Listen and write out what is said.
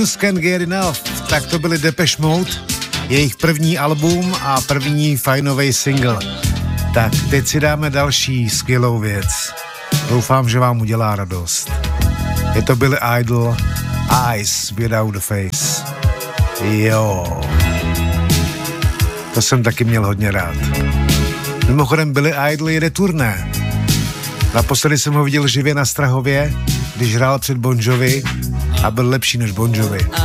Can't Get Enough, tak to byly Depeche Mode, jejich první album a první fajnový single. Tak teď si dáme další skvělou věc. Doufám, že vám udělá radost. Je to Billy Idol, Eyes Without a Face. Jo. To jsem taky měl hodně rád. Mimochodem Billy Idol jede turné. Naposledy jsem ho viděl živě na Strahově, když hrál před Bon Jovi a byl lepší než Bon Jovi.